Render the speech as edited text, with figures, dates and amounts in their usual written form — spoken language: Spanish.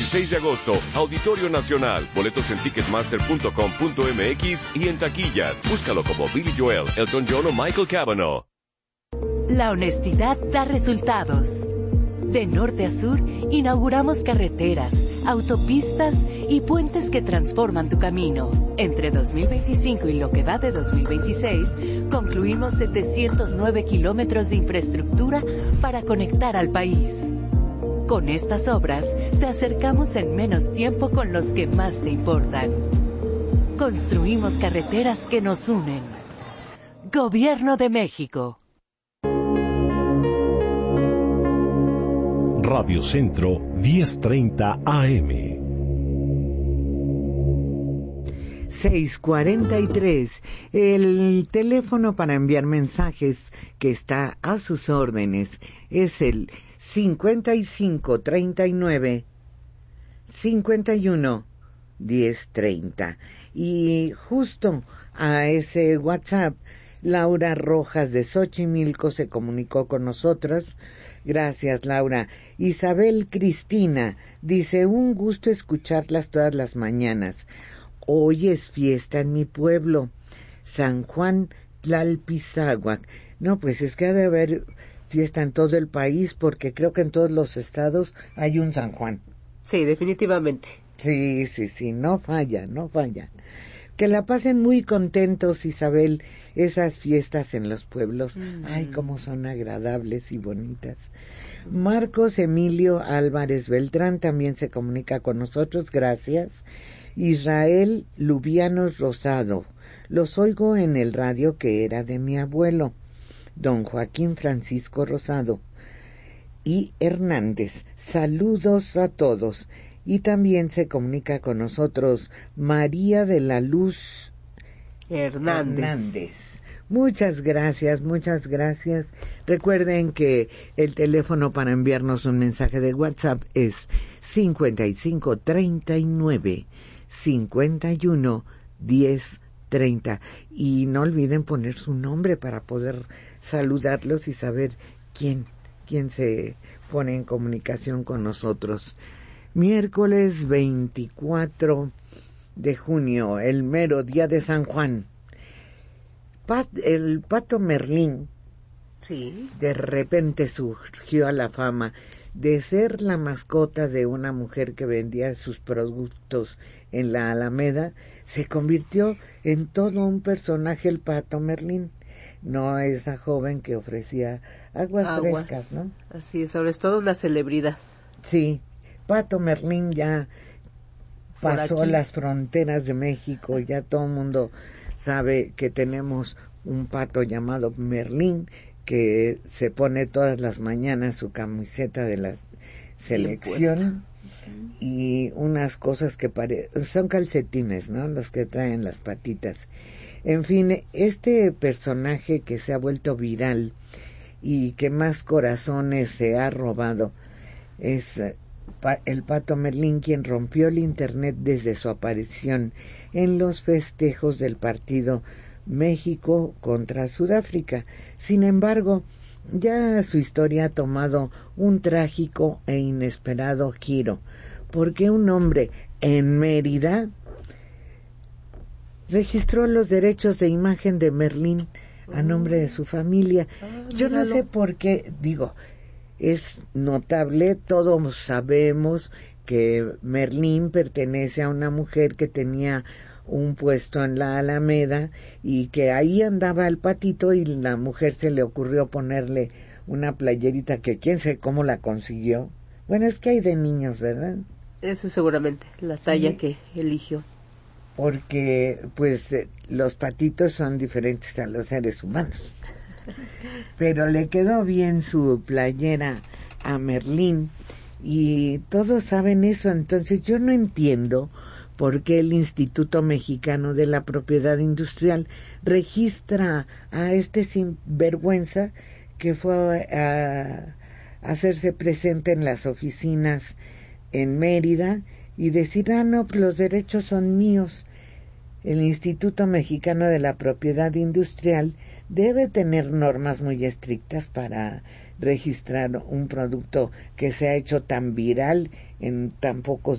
6 de agosto, Auditorio Nacional. Boletos en ticketmaster.com.mx y en taquillas. Búscalo como Billy Joel, Elton John o Michael Cavanaugh. La honestidad da resultados. De norte a sur, inauguramos carreteras, autopistas y puentes que transforman tu camino. Entre 2025 y lo que va de 2026, concluimos 709 kilómetros de infraestructura para conectar al país. Con estas obras, te acercamos en menos tiempo con los que más te importan. Construimos carreteras que nos unen. Gobierno de México. Radio Centro 1030 AM. 6:43. El teléfono para enviar mensajes que está a sus órdenes es el 5539 51 1030. Y justo a ese WhatsApp, Laura Rojas de Xochimilco se comunicó con nosotras. Gracias, Laura. Isabel Cristina dice: un gusto escucharlas todas las mañanas. Hoy es fiesta en mi pueblo, San Juan Tlalpizáhuac. No, pues es que ha de haber fiesta en todo el país, porque creo que en todos los estados hay un San Juan. Sí, definitivamente. Sí, no falla. Que la pasen muy contentos, Isabel, esas fiestas en los pueblos. Ay, cómo son agradables y bonitas. Marcos Emilio Álvarez Beltrán también se comunica con nosotros, gracias. Israel Lubianos Rosado: los oigo en el radio que era de mi abuelo, don Joaquín Francisco Rosado y Hernández. Saludos a todos. Y también se comunica con nosotros María de la Luz Hernández. Muchas gracias. Recuerden que el teléfono para enviarnos un mensaje de WhatsApp es 5539 51 1030. Y no olviden poner su nombre para poder saludarlos y saber quién se pone en comunicación con nosotros. Miércoles 24 de junio, el mero día de San Juan. El Pato Merlín, sí, de repente surgió a la fama de ser la mascota de una mujer que vendía sus productos en la Alameda. Se convirtió en todo un personaje el Pato Merlín. No esa joven que ofrecía aguas frescas, ¿no? Así es, ahora es toda una celebridad. Sí. Pato Merlín ya pasó las fronteras de México, ya todo el mundo sabe que tenemos un pato llamado Merlín que se pone todas las mañanas su camiseta de la selección y unas cosas que son calcetines, ¿no? Los que traen las patitas. En fin, este personaje que se ha vuelto viral y que más corazones se ha robado es el Pato Merlín, quien rompió el internet desde su aparición en los festejos del partido México contra Sudáfrica. Sin embargo, ya su historia ha tomado un trágico e inesperado giro, porque un hombre en Mérida registró los derechos de imagen de Merlín a nombre de su familia. Yo no sé por qué, es notable, todos sabemos que Merlín pertenece a una mujer que tenía un puesto en la Alameda y que ahí andaba el patito, y la mujer se le ocurrió ponerle una playerita que quién sabe cómo la consiguió. Bueno, es que hay de niños, ¿verdad? Eso seguramente, la talla que eligió. Porque, los patitos son diferentes a los seres humanos. Pero le quedó bien su playera a Merlín y todos saben eso. Entonces yo no entiendo por qué el Instituto Mexicano de la Propiedad Industrial registra a este sinvergüenza que fue a hacerse presente en las oficinas en Mérida y decir: no, pues los derechos son míos. El Instituto Mexicano de la Propiedad Industrial debe tener normas muy estrictas para registrar un producto que se ha hecho tan viral en tan pocos